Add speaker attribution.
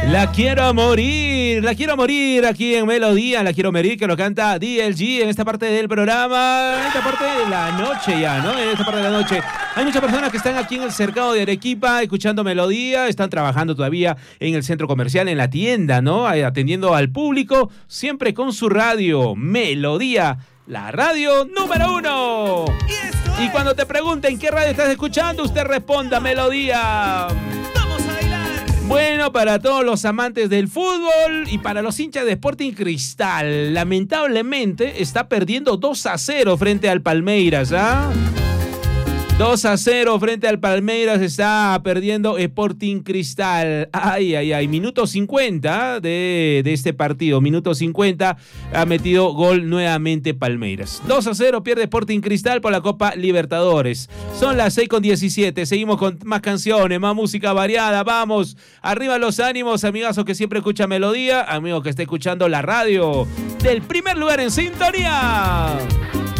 Speaker 1: La quiero morir aquí en Melodía, la quiero morir, que lo canta DLG en esta parte del programa, en esta parte de la noche ya, ¿no? En esta parte de la noche. Hay muchas personas que están aquí en el cercado de Arequipa escuchando Melodía, están trabajando todavía en el centro comercial, en la tienda, ¿no? Atendiendo al público, siempre con su radio, Melodía, la radio número 1. Y cuando te pregunten qué radio estás escuchando, usted responda Melodía. Bueno, para todos los amantes del fútbol y para los hinchas de Sporting Cristal, lamentablemente está perdiendo 2-0 frente al Palmeiras, ¿ah? 2-0 frente al Palmeiras está perdiendo Sporting Cristal. Ay. Minuto 50 de este partido. Minuto 50 ha metido gol nuevamente Palmeiras. 2-0 pierde Sporting Cristal por la Copa Libertadores. Son las 6:17. Seguimos con más canciones, más música variada. Vamos, arriba los ánimos, amigazo que siempre escucha Melodía, amigo que está escuchando la radio del primer lugar en sintonía.